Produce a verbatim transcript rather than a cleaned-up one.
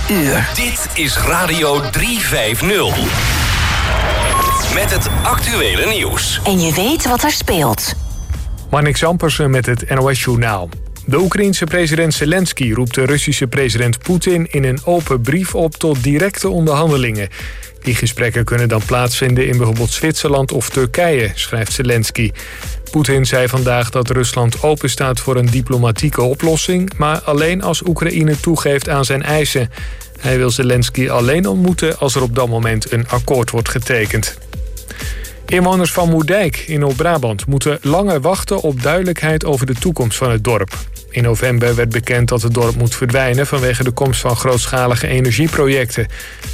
uur. Dit is Radio driehonderdvijftig. Met het actuele nieuws. En je weet wat er speelt. Marnix Ampersen met het N O S-journaal. De Oekraïense president Zelensky roept de Russische president Poetin in een open brief op tot directe onderhandelingen. Die gesprekken kunnen dan plaatsvinden in bijvoorbeeld Zwitserland of Turkije, schrijft Zelensky. Poetin zei vandaag dat Rusland open staat voor een diplomatieke oplossing, maar alleen als Oekraïne toegeeft aan zijn eisen. Hij wil Zelensky alleen ontmoeten als er op dat moment een akkoord wordt getekend. Inwoners van Moerdijk in Noord-Brabant moeten langer wachten op duidelijkheid over de toekomst van het dorp. In november werd bekend dat het dorp moet verdwijnen vanwege de komst van grootschalige energieprojecten.